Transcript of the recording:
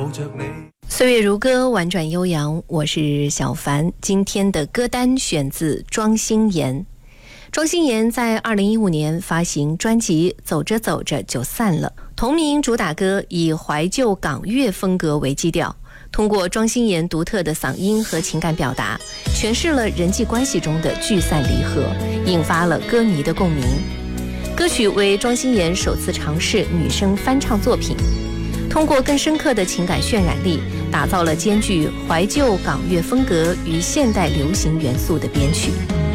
岁月如歌，婉转悠扬，我是小凡。今天的歌单选自庄心妍。庄心妍在2015年发行专辑《走着走着就散了》，同名主打歌以怀旧港乐风格为基调，通过庄心妍独特的嗓音和情感表达，诠释了人际关系中的聚散离合，引发了歌迷的共鸣。歌曲为庄心妍首次尝试女声翻唱作品，通过更深刻的情感渲染力，打造了兼具怀旧港乐风格与现代流行元素的编曲。